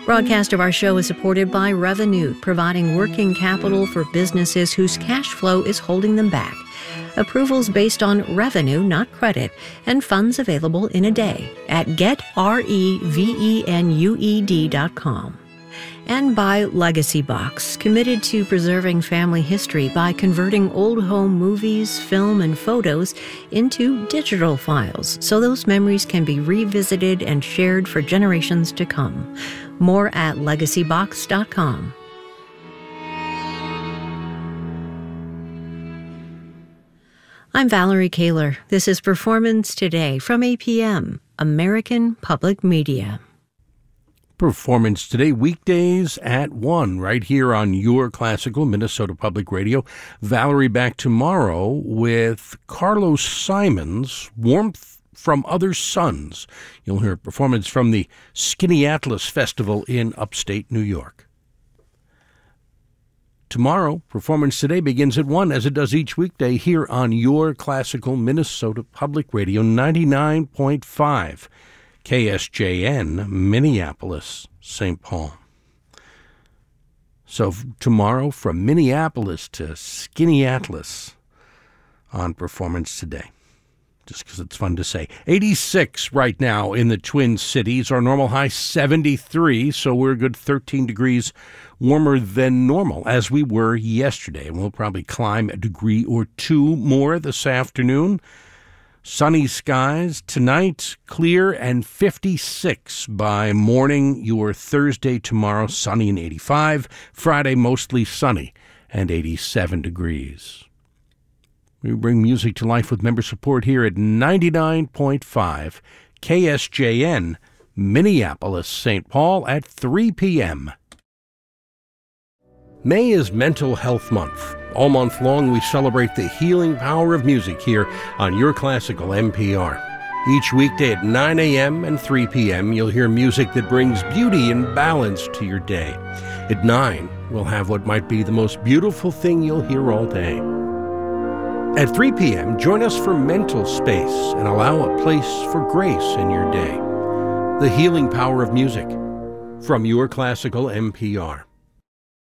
Broadcast of our show is supported by Revolut, providing working capital for businesses whose cash flow is holding them back. Approvals based on revenue, not credit, and funds available in a day at getrevenued.com. And by Legacy Box, committed to preserving family history by converting old home movies, film, and photos into digital files so those memories can be revisited and shared for generations to come. More at legacybox.com. I'm Valerie Kaler. This is Performance Today from APM, American Public Media. Performance Today, weekdays at 1, right here on your classical Minnesota Public Radio. Valerie back tomorrow with Carlos Simon's Warmth from Other Suns. You'll hear a performance from the Skinny Atlas Festival in upstate New York. Tomorrow, Performance Today begins at 1, as it does each weekday here on your classical Minnesota Public Radio, 99.5. KSJN, Minneapolis, St. Paul. So tomorrow from Minneapolis to Skinny Atlas on Performance Today. Just because it's fun to say. 86 right now in the Twin Cities. Our normal high 73, so we're a good 13 degrees warmer than normal, as we were yesterday. And we'll probably climb a degree or two more this afternoon. Sunny skies tonight, clear and 56 by morning. Your Thursday tomorrow, sunny and 85. Friday, mostly sunny and 87 degrees. We bring music to life with member support here at 99.5 KSJN, Minneapolis, St. Paul at 3 p.m. May is Mental Health Month. All month long, we celebrate the healing power of music here on Your Classical NPR. Each weekday at 9 a.m. and 3 p.m., you'll hear music that brings beauty and balance to your day. At 9, we'll have what might be the most beautiful thing you'll hear all day. At 3 p.m., join us for Mental Space and allow a place for grace in your day. The healing power of music from Your Classical NPR.